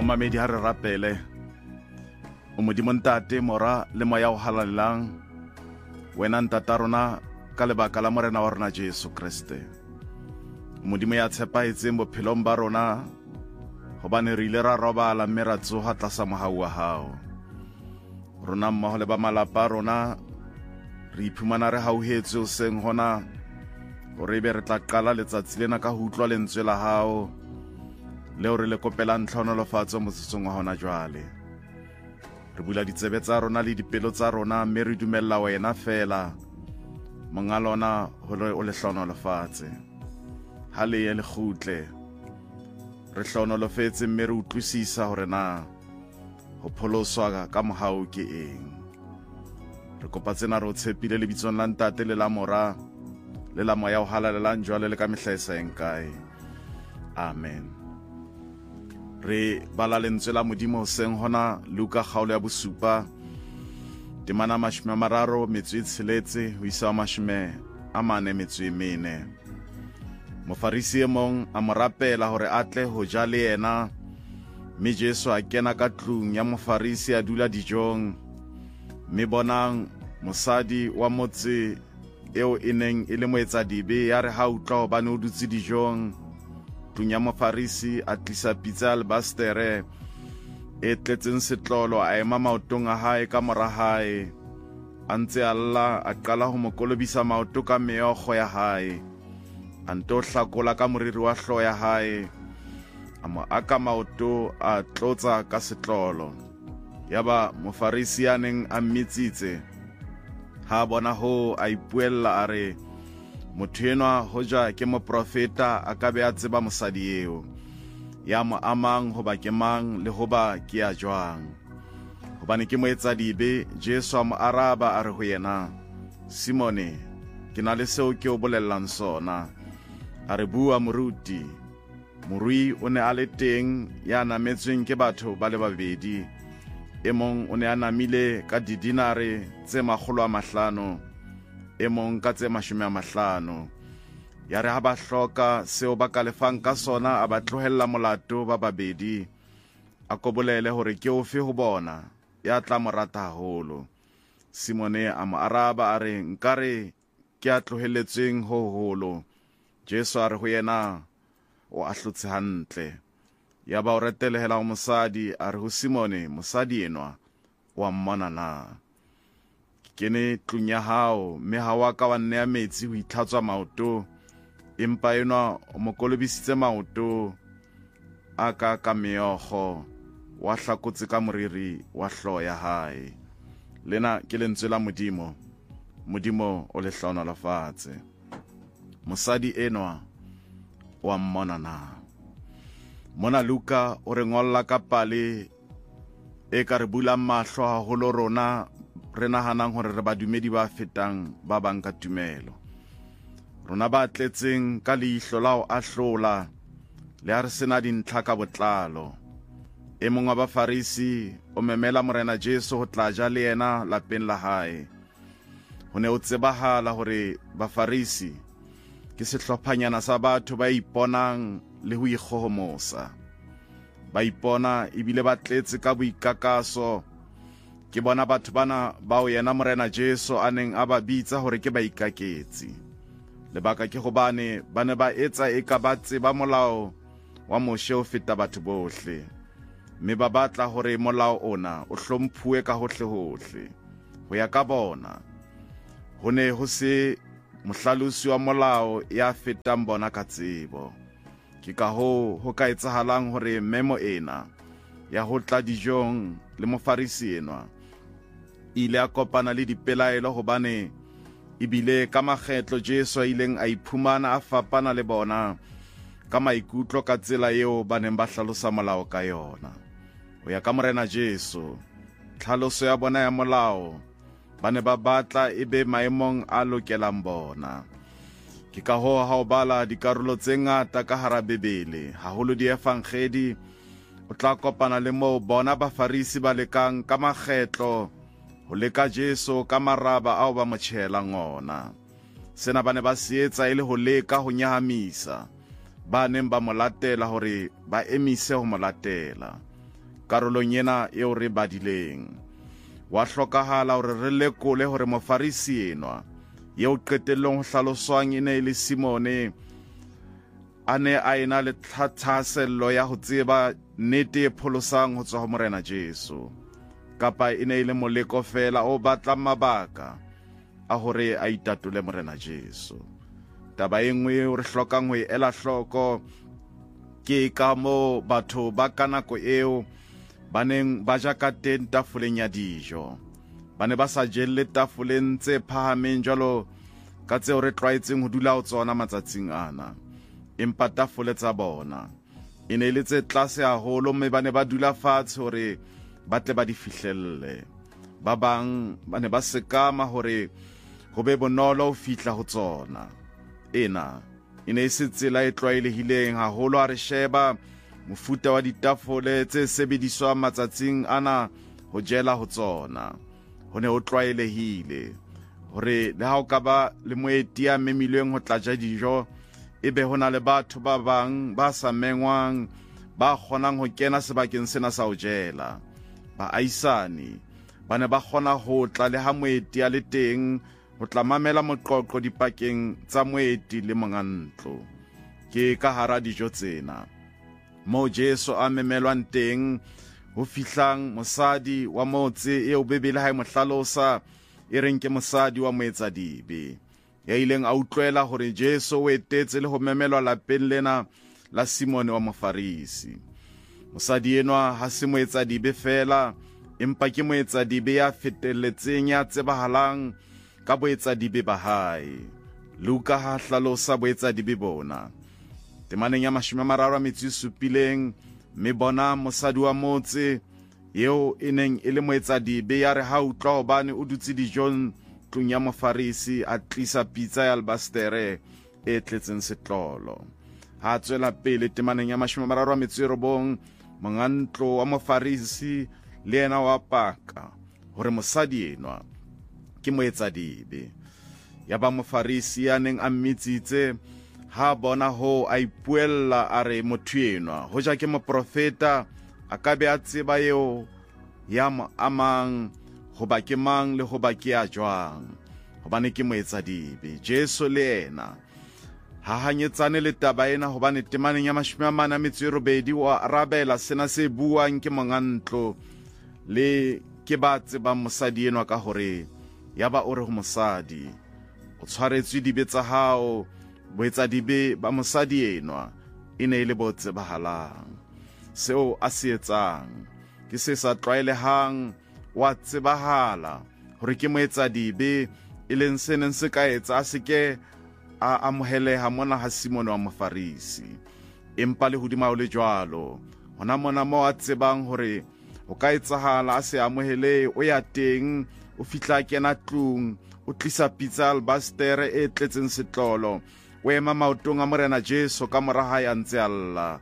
Momamedi ha re rapele o modimo ntate mora le moya o halalelang wena ntata rona ka lebaka la morena wa rona Jesu Kriste. Modimo ya tshepahetseng bophelong ba rona hobane re ile ra robala mme ra tsoha tlasa mohau wa hao. Rona mmoho le ba malapa rona re iphumana re hauhetse hoseng hona hore ebe re tla qala letsatsi lena ka ho utlwa lentswe la hao leo re le kopelang tlhonolofatso motsotsong wa hona jwale. Re bula ditsebe tsa rona le dipelo tsa rona mme re dumella wena fela monga lona hore o le hlonolofatse. Ha le ye le kgutle re hlonolofetse mme re utlwisisa hore na ho pholoswa ka mohau ke eng. Re kopa tsena re o tshepile lebitsong la ntate le la mora le la moya o halalelang jwale le ka mehla e sa kae. Amen. Re bala lentswe la modimo hoseng hona Luka kgaolo ya bosupa temana 30 ho isa 40. Mofarisi e mong a mo rapela hore atle ho ja le yena, mme Jesu a kena ka tlung ya mofarisi a dula dijong. Mme bonang mosadi wa motse eo e neng e le moetsadibe ya re ha utlwa hobane o dutse dijong tlung ya mofarisi a tlisa pitsa alabastere e tletseng setlolo, a ema maotong a hae ka mora hae, a ntse alla a qala ho mo kolobisa maoto ka meokgo ya hae, a nto hlakola ka moriri wa hlooho ya hae, a mo aka maoto a tlotsa ka setlolo. Yaba mofarisi ya neng a mmitsitse ha bona ho a ipuella a re, motho enwa hoja ke moprofeta a ka be a tseba mosadi eo, ya mo amang hoba ke mang le hoba ke a jwang. Hobane ke moetsadibe, Jesu a mo araba a re ho yena, Simone, ke na le seo ke o bolellang sona. A re, bua moruti. Morui o ne a le teng ya nametsweng ke batho ba le babedi. E mong o ne a namile ka didinare tse 500, e mong ka tse 50. Ya re ha ba hloka seo ba ka lefang ka sona, a ba tlohella molato ba babedi, a kobolele hore ke ofe ho bona ya tla mo rata haholo. Simone a mo araba a re, nkare ke a tlohelletsweng ho holo. Jesu a re ho yena, o ahlotse hantle. Ya ba o retelehela ho mosadi a re ho Simone, mosadi enwa wa mmona na? Kene tlung ya hao mme ha wa ka wa nneya metsi ho itlhatswa maoto, empa enwa o mo kolobisitse maoto a ka meokgo, wa hlakotse ka moriri wa hlooho ya hae. Lena ke lentswe la modimo, modimo o le hlonolofatse. Mosadi enwa wa mmona na? Mona Luka o re ngolla ka pale e ka re bulang mahlo haholo rona re nahanang hore re badumedi ba fetang ba bang ka tumelo. Rona ba tletseng ka leihlo la ho ahlola le ha re sena dintlha ka botlalo. E mong wa bafarisi o memela morena Jesu ho tla ja le yena lapeng la hae. Ho ne o tsebahala hore bafarisi ke sehlophanyana sa batho ba iponang le ho ikgohomosa. Ba ipona ebile ba tletse ka boikakaso. Ke bona batho bana bao yena morena Jesu a neng a ba bitsa hore ke baikaketsi. Lebaka ke hobane ba ne ba etsa eka ba tseba molao wa Moshe ho feta batho bohle, mme ba batla hore molao ona o hlomphuwe ka hohle hohle. Ho ya ka bona, ho ne ho se mohlalosi wa molao ya fetang bona ka tsebo. Ke ka ho ka etsahalang hore memo ena ya ho tla dijong le mofarisi enwa ile a kopana le dipelaelo, hobane ebile ka makgetlo Jesu a ileng a iphumana a fapana le bona ka maikutlo ka tsela eo ba neng ba hlalosa molao ka yona. Ho ya ka morena Jesu, tlhaloso ya bona ya molao ba ne ba batla ebe maemong a lokelang bona. Ke ka ho ha o bala dikarolo tse ngata ka hara Bebele, haholo diefangedi, o tla kopana le moo bona bafarisi ba lekang ka makgetlo ho leka Jesu ka maraba ao ba mo tjhelang ona. Sena ba ne ba se etsa e le ho leka ho nyahamisa ba neng ba mo latela hore ba emise ho mo latela. karolong ena eo re badileng. Wa hlokahala hore re lekole hore Mofarisi enwa eo qetellong ho hlaloswang ene le Simone a ne a ena le thahasello ya ho tseba nnete e pholosang ho tswa ho Morena Jesu, kapa ene le moleko fela o batlang mabaka a hore a itatole Morena Jesu. Taba e nngwe re hlokang ho ela hloko ke ka mo batho ba ka nako eo ba neng ba ja ka teng tafoleng ya dijo, ba ne ba sa jelle tafoleng tse phahameng jwalo ka tseo re tlwaetseng ho dula ho tsona matsatsing ana, empa tafole tsa bona e ne le tse tlase haholo, mme ba ne ba dula fatshe hore ba tle ba di fihlelle. Ba bang ba ne ba sekama hore ho be bonolo ho fihla ho tsona. Ena e ne se tsela e tlwaelehileng haholo ha re sheba mofuta wa ditafole tse sebediswang matsatsing ana ho jela ho tsona. Ho ne ho tlwaelehile hore le ha o ka ba le moeti ya memilweng ho tla ja dijo, ebe ho na le batho ba bang ba sa mengwang ba kgonang ho kena sebakeng sena sa ho jela. Baahisani ba ne ba kgona ho tla le ha moeti a le teng ho tla mamela moqoqo dipakeng tsa moeti le monga ntlo. Ke ka hara dijo tsena moo Jesu a memelwang teng ho fihlang mosadi wa motse eo Bebele ha e mo hlalosa e reng ke mosadi wa moetsadibe, ya ileng a utlwela hore Jesu o etetse le ho memelwa lapeng lena la Simone wa Mofarisi. Mosadi enwa ha se moetsadibe fela, empa ke moetsadibe ya fetelletseng ya tsebahalang ka boetsadibe ba hae. Luka ha hlalosa boetsadibe bona. Temaneng ya 37 mme bona mosadi wa motse eo e neng e le moetsadibe ya re ha utlwa hobane o dutse dijong tlung ya Mofarisi a tlisa pitsa ya albastere e tletseng setlolo. Ha tswela pele temaneng ya 39 monga ntlo wa Mofarisi le yena wa paka hore mosadi enwa ke moetsadibe. Ya ba Mofarisi ya neng a mmitsitse ha bona ho a ipuella a re motho enwa hoja ke moprofeta a ka be a tseba eo ya mo amang hoba ke mang le hoba ke a jwang, hobane ke moetsadibe. Jesu le ena ha hanyetsane le taba ena, hobane temaneng ya 48 wa arabela sena se buang ke monga ntlo le ke ba tsebang mosadi enwa ka hore ya ba o re ho mosadi o tshwaretswe dibe tsa hao. Boetsadibe ba mosadi enwa e ne le bo tsebahalang. Seo a se etsang ke se sa tlwaelehang, wa tsebahala hore ke moetsadibe, e leng se neng se ka etsa a se ke a amoheleha mona ha Simone wa Mofarisi. Empa le hodima ho le jwalo, hona mona mo a tsebang hore o ka etsahala a se amohele, o ya teng o fihla kena tlung, o tlisa pitsa albastere e tletseng setlolo, o ema maotong a Morena Jesu ka mora hae a ntse a lla.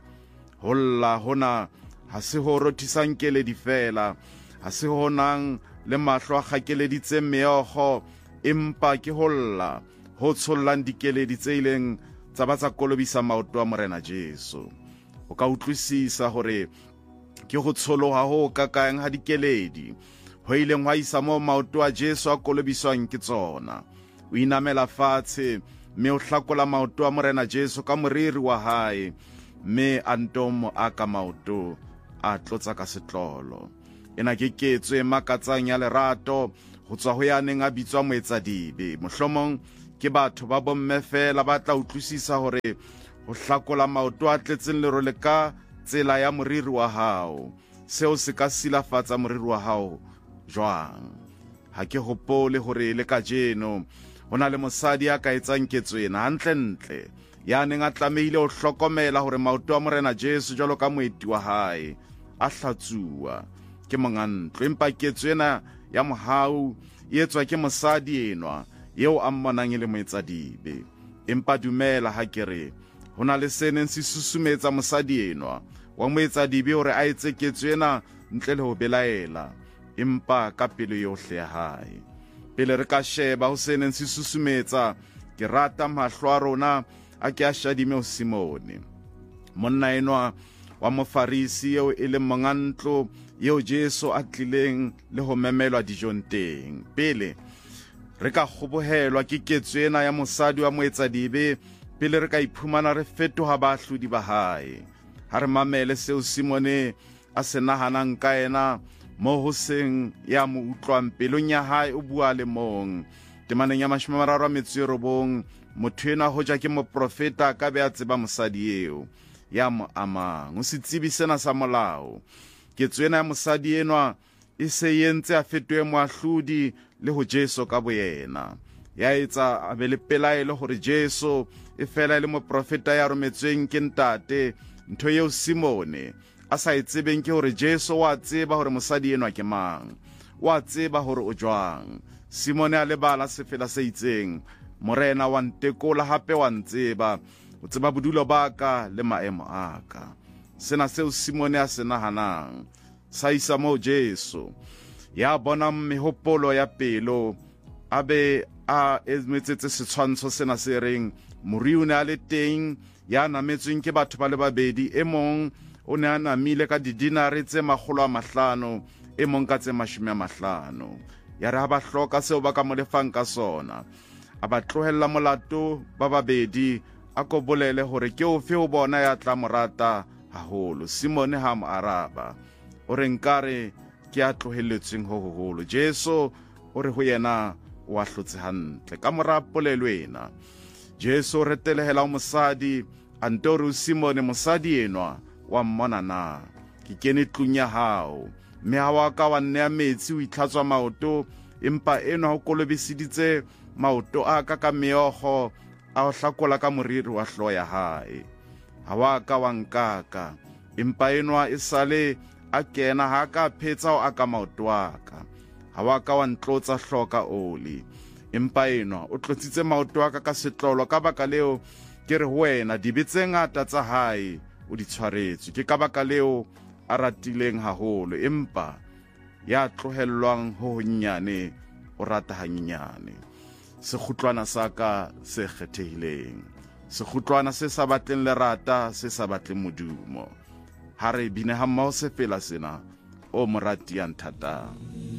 Holla hona ha se ho rothisang keledi fela, ha se ho nang le mahlo a kgakeleditseng meokgo, empa ke holla ho tshollang dikeledi tse ileng tsa ba tsa kolobisa maoto a Morena Jesu. O ka utlwisisa hore ke ho tsholoha ho kakang ha dikeledi ho ileng wa isa mo maoto a Jesu a kolobiswang ke tsona. O inamela fatshe mme o hlakola maoto a Morena Jesu ka moriri wa hae, mme a ntomo a ka maoto a tlotsa ka setlolo. Ena ke ketso e makatsang ya lerato ho tswa ho ya neng a bitswa moetsadibe. Mohlomong ke batho ba bomme fela ba tla utlwisisa hore ho hlakola maoto a tletseng lerole ka tsela ya moriri wa hao, seo se ka silafatsa moriri wa hao jwang. Ha ke hopole hore le kajeno ho na le mosadi ya ka etsang ketso ena hantlentle, ya neng a tlamehile ho hlokomela hore maoto a Morena Jesu jwalo ka moeti wa hae a hlatsuwa ke monga ntlo. Empa ketso ena ya mohau e etswa ke mosadi enwa eo a mmonang e le moetsadibe. Empa dumela ha ke re ho na le se neng se susumetsa mosadi enwa wa moetsadibe hore a etse ketso ena ntle le ho belaela, empa ka pelo yohle ya hae. Pele re ka sheba ho se neng se susumetsa, ke rata mahlo a rona a ke a shadime ho Simone. Monna enwa wa mofarisi eo e leng monga ntlo eo Jesu a tlileng le ho memelwa dijong teng. Pele re ka kgobohelwa ke ketso ena ya mosadi wa moetsadibe, pele re ka iphumana re fetoha baahlodi ba hae. Ha re mamele seo Simone a se nahanang ka ena, mo ho seng ya mo utlwang pelong ya hae o bua le mong. Temaneng ya 39, motho ena hoja ke moprofeta ka be a tseba mosadi eo ya mo amang. O se tsebi sena sa molao. Ketso ena ya mosadi enwa e se yentse a fetoe moahlodi le ho Jesu ka boyena. Ya etsa a be le pelaelo hore Jesu e fela le moprofeta ya rometsweng ke ntate. Ntho eo Simone a sa etsebeng ke hore Jesu wa tseba hore mosadi enwa ke mang, wa tseba hore o jwang. Simone a lebala sefela se itseng, morena wa ntekola hape wa ntseba, o tseba bodulo ba ka le maemo a ka. Sena seo Simone a se nahanang sa isa moo Jesu ya bona mehopolo ya pelo, a be a emetsetse setshwantsho sena se reng mori o ne a le teng ya nametsweng ke batho ba le babedi, e mong o ne a namile ka didinare tse 500, e mong ka tse 50. Ya re ha ba hloka seo ba ka mo lefang ka sona, a ba tlohella molato ba babedi, a ko bolele hore ke ofe o bona ya tla morata haholo. Simone ha mo araba, o re nkare ke a tlohelletsweng ho hoholo. Jesu o re ho yena o a hlotse hantle. Ka mora polelo ena Jesu o retelehela mosadi, a nto re o Simone mosadi enwa wa mmona na? Ke kene tlung ya hao, mme ha wa ka wa nnea metsi o itlhatswa maoto, empa enwa ho kolobiseditse maoto a ka ka meokgo a o hlakola ka moriri wa hloho ya hae. Ha wa ka wa nkaka, empa enwa e sale a kena ha ka phetsa o aka maoto a ka. Ha wa ka wa ntlotsa hloka oli, empa enwa o tlotsitse maoto a ka setlolo. Ka baka leo ke re wena dibe tse ngata tsa hae o di tshwaretswe. Ke ka baka leo a ratileng haholo, empa ya tlohellwang ho honyane o rata hanyenyane. Sekgutlwana sa ka se kgethehileng, sekgutlwana se sa batleng lerata, se sa batleng modumo. Ha re bine ha mmoho se fela sena, o morati ya nthata.